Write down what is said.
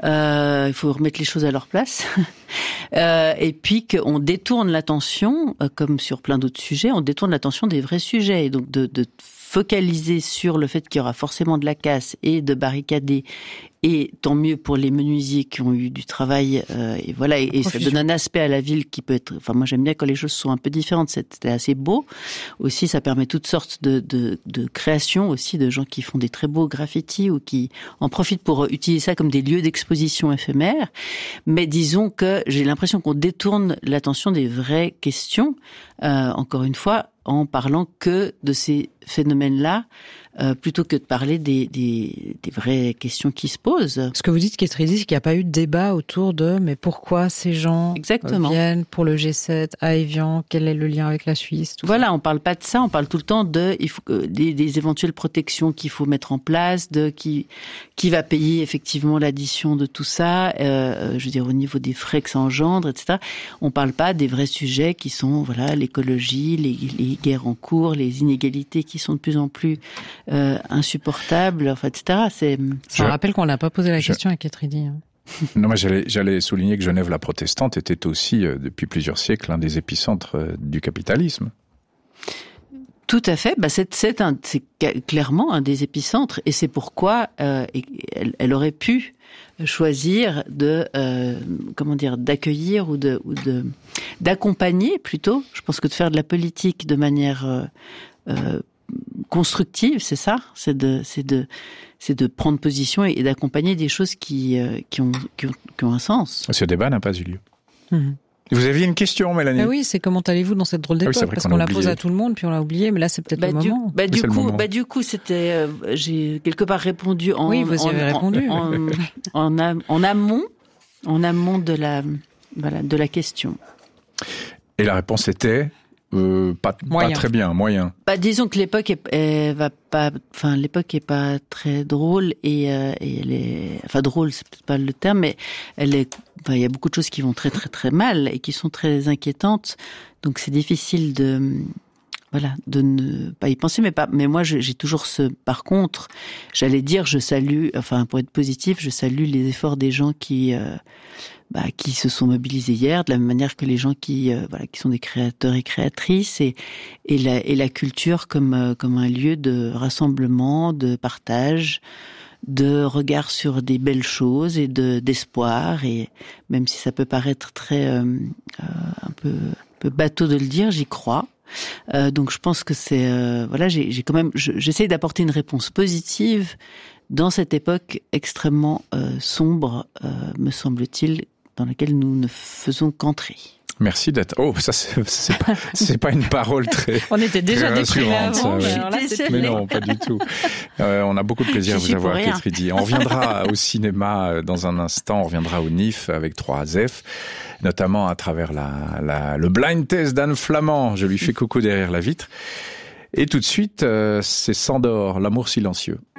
Il faut remettre les choses à leur place. Et puis qu'on détourne l'attention, comme sur plein d'autres sujets, on détourne l'attention des vrais sujets. Et donc de focaliser sur le fait qu'il y aura forcément de la casse et de barricader, et tant mieux pour les menuisiers qui ont eu du travail, et voilà, et ça donne un aspect à la ville qui peut être, enfin moi j'aime bien quand les choses sont un peu différentes, c'était assez beau. Aussi ça permet toutes sortes de créations aussi, de gens qui font des très beaux graffitis ou qui en profitent pour utiliser ça comme des lieux d'exposition éphémères. Mais disons que j'ai l'impression qu'on détourne l'attention des vraies questions, encore une fois, en parlant que de ces phénomènes-là, plutôt que de parler des vraies questions qui se posent. Ce que vous dites, Kettridi, c'est qu'il n'y a pas eu de débat autour de mais pourquoi ces gens viennent pour le G7 à Évian, quel est le lien avec la Suisse, tout voilà, ça. On parle pas de ça, on parle tout le temps des éventuelles protections qu'il faut mettre en place, de qui va payer effectivement l'addition de tout ça, je veux dire au niveau des frais que ça engendre, etc. On parle pas des vrais sujets qui sont voilà l'écologie, les guerres en cours, les inégalités qui sont de plus en plus insupportable, enfin, etc. Je rappelle qu'on n'a pas posé la question à Kettridi. Non, mais j'allais souligner que Genève la protestante était aussi, depuis plusieurs siècles, un des épicentres du capitalisme. Tout à fait. C'est clairement un des épicentres, et c'est pourquoi elle aurait pu choisir d'accueillir ou d'accompagner plutôt. Je pense que de faire de la politique de manière constructive, c'est ça, c'est de prendre position et d'accompagner des choses qui ont un sens. Ce débat n'a pas eu lieu. Mmh. Vous aviez une question, Mélanie? Oui, c'est comment allez-vous dans cette drôle d'époque, parce qu'on la pose à tout le monde, puis on l'a oublié, mais là c'est peut-être le moment. Du coup, c'était, j'ai quelque part répondu oui, vous y avez répondu. En amont de la question. Et la réponse était pas très bien, moyen. Disons que l'époque est pas très drôle et elle est, enfin drôle, c'est peut-être pas le terme, mais il y a beaucoup de choses qui vont très très très mal et qui sont très inquiétantes. Donc c'est difficile de ne pas y penser, mais moi j'ai toujours par contre, j'allais dire, je salue, enfin pour être positif, je salue les efforts des gens qui se sont mobilisés hier, de la même manière que les gens qui sont des créateurs et créatrices, et la culture comme un lieu de rassemblement, de partage, de regard sur des belles choses et d'espoir, et même si ça peut paraître très un peu bateau de le dire, j'y crois. Donc je pense que c'est j'ai quand même j'essaie d'apporter une réponse positive dans cette époque extrêmement sombre, me semble-t-il, dans laquelle nous ne faisons qu'entrer. Merci d'être. Oh, ça c'est pas une parole très. On était déjà déprimés avant, mais non, pas du tout. On a beaucoup de plaisir à vous avoir, Kettridi. On reviendra au cinéma dans un instant. On reviendra au NIF avec 3F, notamment à travers le blind test d'Anne Flamand. Je lui fais coucou derrière la vitre. Et tout de suite, c'est Sandor, l'amour silencieux.